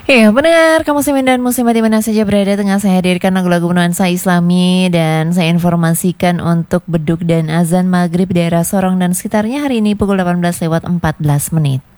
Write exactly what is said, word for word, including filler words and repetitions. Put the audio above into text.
Iya benar, kamu muslimin dan muslimat di mana saja berada, tengah saya hadirkan lagu-lagu nuansa Islami dan saya informasikan untuk beduk dan azan maghrib daerah Sorong dan sekitarnya hari ini pukul delapan belas lewat empat belas menit.